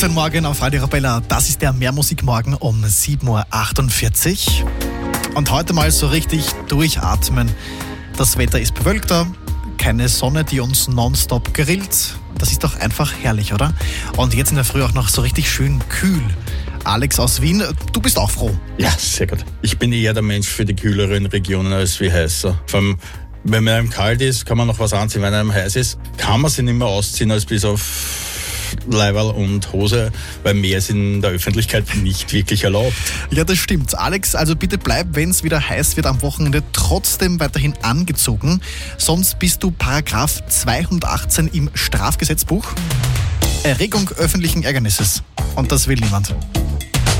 Guten Morgen auf Radio Arabella. Das ist der Mehrmusikmorgen um 7.48 Uhr. Und heute mal so richtig durchatmen. Das Wetter ist bewölkter, keine Sonne, die uns nonstop grillt. Das ist doch einfach herrlich, oder? Und jetzt in der Früh auch noch so richtig schön kühl. Alex aus Wien, du bist auch froh. Ja, sehr gut. Ich bin eher der Mensch für die kühleren Regionen als wie heißer. Vor allem, wenn man einem kalt ist, kann man noch was anziehen. Wenn einem heiß ist, kann man sich nicht mehr ausziehen als bis auf Leiberl und Hose, weil mehr ist in der Öffentlichkeit nicht wirklich erlaubt. Ja, das stimmt. Alex, also bitte bleib, wenn es wieder heiß wird am Wochenende, trotzdem weiterhin angezogen. Sonst bist du Paragraph 218 im Strafgesetzbuch. Erregung öffentlichen Ärgernisses. Und das will niemand.